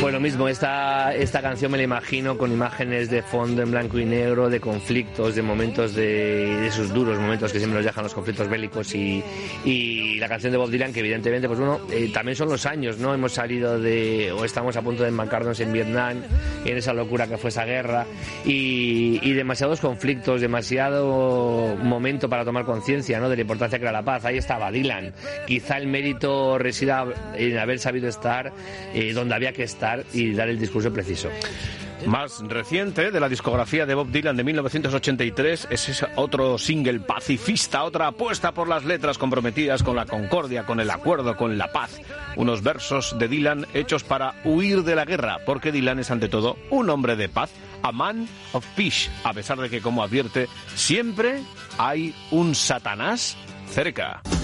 Pues lo mismo, esta canción me la imagino con imágenes de fondo en blanco y negro, de conflictos, de momentos de esos duros momentos que siempre nos dejan los conflictos bélicos y la canción de Bob Dylan, que evidentemente, pues bueno, también son los años, ¿no? Hemos salido o estamos a punto de embarcarnos en Vietnam, en esa locura que fue esa guerra y demasiados conflictos, demasiado momento para tomar conciencia, ¿no?, de la importancia que era la paz. Ahí estaba Dylan. Quizá el mérito resida en haber sabido estar donde había que estar y dar el discurso preciso. Más reciente de la discografía de Bob Dylan de 1983 es ese otro single pacifista, otra apuesta por las letras comprometidas con la concordia, con el acuerdo, con la paz. Unos versos de Dylan hechos para huir de la guerra, porque Dylan es ante todo un hombre de paz, a man of peace, a pesar de que, como advierte, siempre hay un Satanás cerca.